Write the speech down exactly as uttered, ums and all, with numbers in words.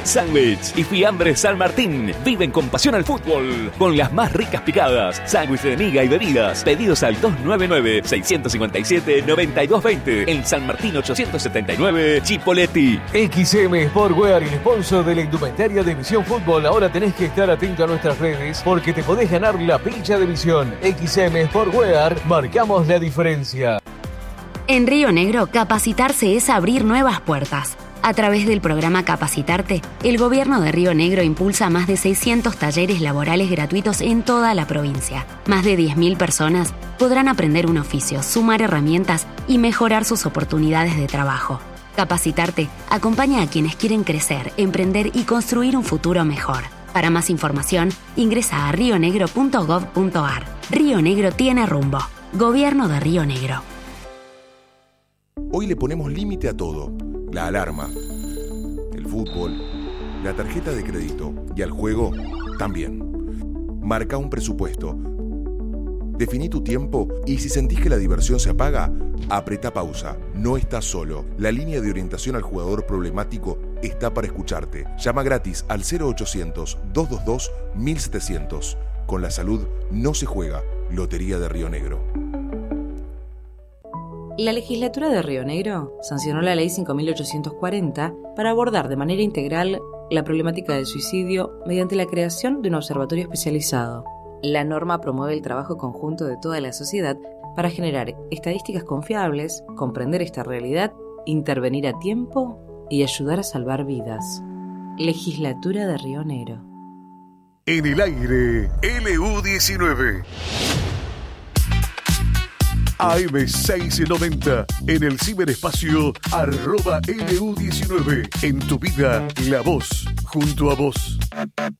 Sándwich y fiambre San Martín. Viven con pasión al fútbol. Con las más ricas picadas, sándwich de miga y bebidas. Pedidos al dos nueve nueve, seis cinco siete, nueve dos dos cero. En San Martín ochocientos setenta y nueve, Chipoleti. X M Sportwear, el sponsor de la indumentaria de Visión Fútbol. Ahora tenés que estar atento a nuestras redes porque te podés ganar la pincha de Visión. X M Sportwear, marcamos la diferencia. En Río Negro, capacitarse es abrir nuevas puertas. A través del programa Capacitarte, el gobierno de Río Negro impulsa más de seiscientos talleres laborales gratuitos en toda la provincia. Más de diez mil personas podrán aprender un oficio, sumar herramientas y mejorar sus oportunidades de trabajo. Capacitarte acompaña a quienes quieren crecer, emprender y construir un futuro mejor. Para más información, ingresa a rio negro punto gov punto ar. Río Negro tiene rumbo. Gobierno de Río Negro. Hoy le ponemos límite a todo. La alarma, el fútbol, la tarjeta de crédito y al juego también. Marca un presupuesto. Definí tu tiempo y si sentís que la diversión se apaga, apretá pausa. No estás solo. La línea de orientación al jugador problemático está para escucharte. Llama gratis al cero ochocientos, doscientos veintidós, mil setecientos. Con la salud no se juega. Lotería de Río Negro. La legislatura de Río Negro sancionó la ley cinco mil ochocientos cuarenta para abordar de manera integral la problemática del suicidio mediante la creación de un observatorio especializado. La norma promueve el trabajo conjunto de toda la sociedad para generar estadísticas confiables, comprender esta realidad, intervenir a tiempo y ayudar a salvar vidas. Legislatura de Río Negro. En el aire, L U diecinueve. A M seiscientos noventa, en el ciberespacio, arroba L U diecinueve. En tu vida, la voz, junto a vos.